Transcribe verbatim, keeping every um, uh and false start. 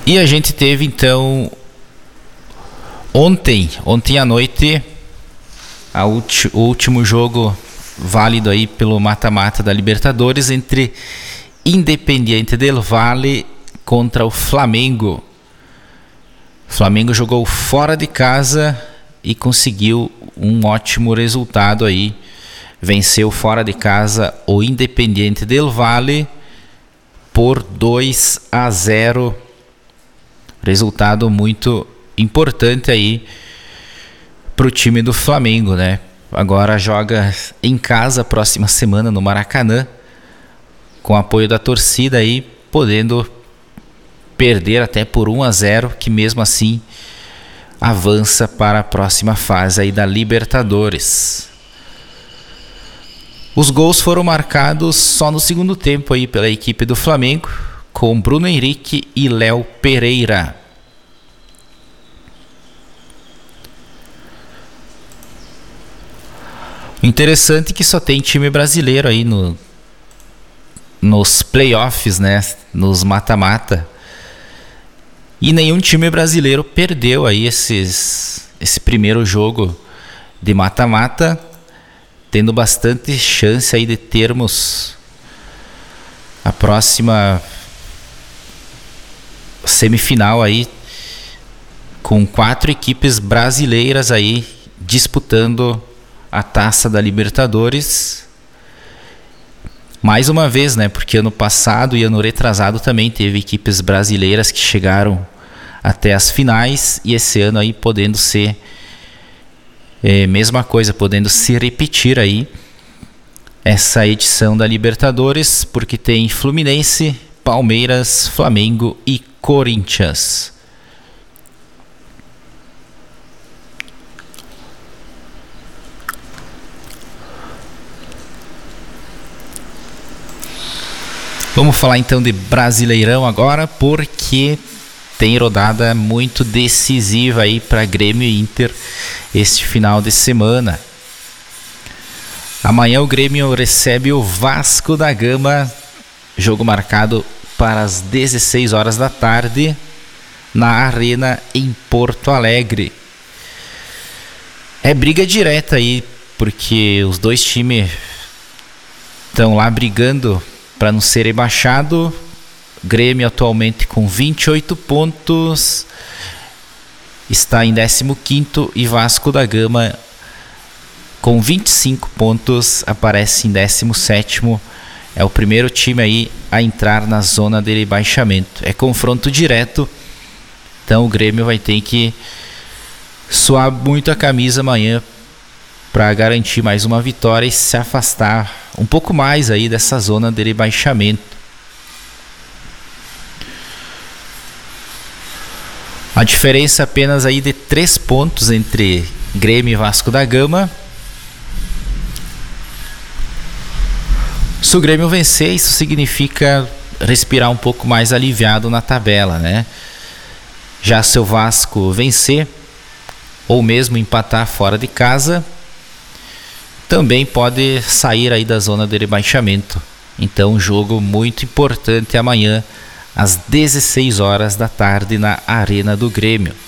E a gente teve então ontem, ontem à noite, a ulti, o último jogo válido aí pelo mata-mata da Libertadores entre Independiente del Valle contra o Flamengo. O Flamengo jogou fora de casa e conseguiu um ótimo resultado aí. Venceu fora de casa o Independiente del Valle por dois a zero. Resultado muito importante aí pro time do Flamengo, né? Agora joga em casa próxima semana no Maracanã, com apoio da torcida aí, podendo perder até por um a zero, que mesmo assim avança para a próxima fase aí da Libertadores. Os gols foram marcados só no segundo tempo aí pela equipe do Flamengo, com Bruno Henrique e Léo Pereira. Interessante que só tem time brasileiro aí no, nos playoffs, né? Nos mata-mata. E nenhum time brasileiro perdeu aí esses, esse primeiro jogo de mata-mata, tendo bastante chance aí de termos a próxima semifinal aí com quatro equipes brasileiras aí disputando a taça da Libertadores. Mais uma vez, né? Porque ano passado e ano retrasado também teve equipes brasileiras que chegaram até as finais, e esse ano aí podendo ser é, mesma coisa, podendo se repetir aí essa edição da Libertadores, porque tem Fluminense, Palmeiras, Flamengo e Corinthians. Vamos falar então de Brasileirão agora, porque tem rodada muito decisiva aí para Grêmio e Inter este final de semana. Amanhã o Grêmio recebe o Vasco da Gama, jogo marcado para as dezesseis horas da tarde na Arena em Porto Alegre. É briga direta aí, porque os dois times estão lá brigando para não ser rebaixado. Grêmio atualmente com vinte e oito pontos está em décimo quinto, e Vasco da Gama com vinte e cinco pontos aparece em décimo sétimo. É o primeiro time aí a entrar na zona de rebaixamento. É confronto direto, então o Grêmio vai ter que suar muito a camisa amanhã para garantir mais uma vitória e se afastar um pouco mais aí dessa zona de rebaixamento. A diferença apenas aí de três pontos entre Grêmio e Vasco da Gama. Se o Grêmio vencer, isso significa respirar um pouco mais aliviado na tabela, né? Já se o Vasco vencer, ou mesmo empatar fora de casa, também pode sair aí da zona de rebaixamento. Então, um jogo muito importante amanhã, às dezesseis horas da tarde, na Arena do Grêmio.